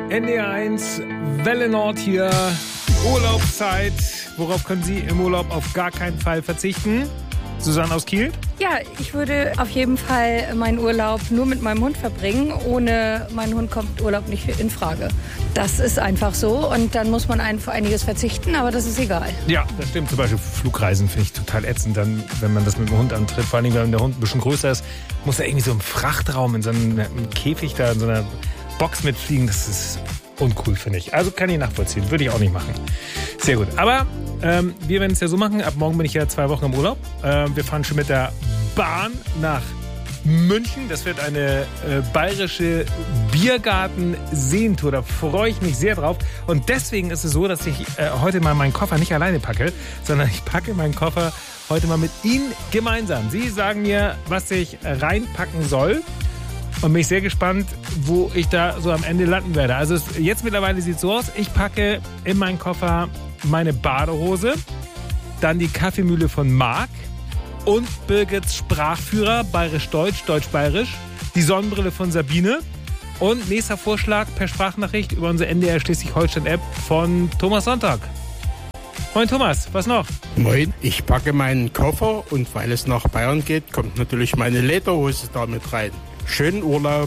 NDR1, Welle Nord hier, Urlaubszeit. Worauf können Sie im Urlaub auf gar keinen Fall verzichten? Susanne aus Kiel? Ja, ich würde auf jeden Fall meinen Urlaub nur mit meinem Hund verbringen. Ohne meinen Hund kommt Urlaub nicht in Frage. Das ist einfach so und dann muss man auf einiges verzichten, aber das ist egal. Ja, das stimmt. Zum Beispiel Flugreisen finde ich total ätzend, dann, wenn man das mit dem Hund antritt. Vor allem, wenn der Hund ein bisschen größer ist, muss er irgendwie so im Frachtraum, in so einem Käfig da, in so einer Box mitfliegen. Das ist uncool, finde ich. Also kann ich nachvollziehen. Würde ich auch nicht machen. Sehr gut. Aber wir werden es ja so machen. Ab morgen bin ich ja 2 Wochen im Urlaub. Wir fahren schon mit der Bahn nach München. Das wird eine bayerische Biergarten-Seentour. Da freue ich mich sehr drauf. Und deswegen ist es so, dass ich heute mal meinen Koffer nicht alleine packe, sondern ich packe meinen Koffer heute mal mit Ihnen gemeinsam. Sie sagen mir, was ich reinpacken soll. Und bin ich sehr gespannt, wo ich da so am Ende landen werde. Also jetzt mittlerweile sieht es so aus, ich packe in meinen Koffer meine Badehose, dann die Kaffeemühle von Marc und Birgits Sprachführer, bayerisch-deutsch, deutsch-bayerisch, die Sonnenbrille von Sabine und nächster Vorschlag per Sprachnachricht über unsere NDR Schleswig-Holstein-App von Thomas Sonntag. Moin Thomas, was noch? Moin, ich packe meinen Koffer und weil es nach Bayern geht, kommt natürlich meine Lederhose da mit rein. Schönen Urlaub.